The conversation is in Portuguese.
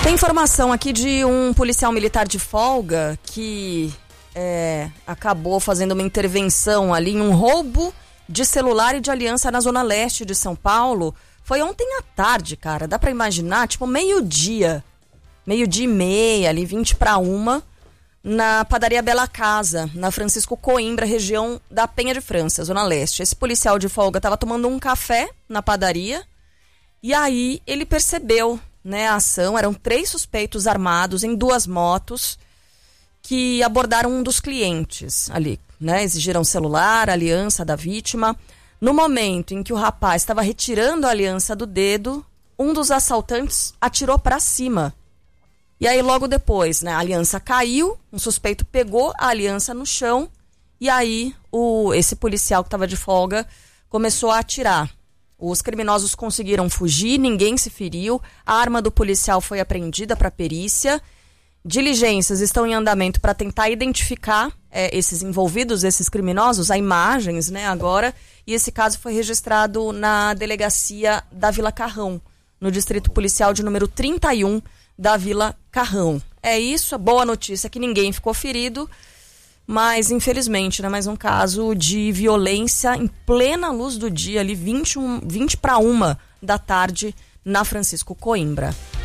Tem informação aqui de um policial militar de folga que acabou fazendo uma intervenção ali em um roubo de celular e de aliança na zona leste de São Paulo. Foi ontem à tarde, cara. Dá pra imaginar? Tipo, meio-dia e meia, ali 20:01, na padaria Bela Casa, na Francisco Coimbra, região da Penha de França, zona leste. Esse policial de folga estava tomando um café na padaria e aí ele percebeu, né, a ação. Eram 3 suspeitos armados em 2 motos que abordaram um dos clientes ali, né? Exigiram celular, aliança da vítima. No momento em que o rapaz estava retirando a aliança do dedo, um dos assaltantes atirou para cima. E aí logo depois, né, a aliança caiu, um suspeito pegou a aliança no chão e aí esse policial que estava de folga começou a atirar. Os criminosos conseguiram fugir, ninguém se feriu, a arma do policial foi apreendida para perícia. Diligências estão em andamento para tentar identificar esses envolvidos, esses criminosos, há imagens, né, agora, e esse caso foi registrado na delegacia da Vila Carrão, no distrito policial de número 31 da Vila Carrão. É isso, a boa notícia é que ninguém ficou ferido, mas infelizmente, né, mais um caso de violência em plena luz do dia, ali 20:01 da tarde, na Francisco Coimbra.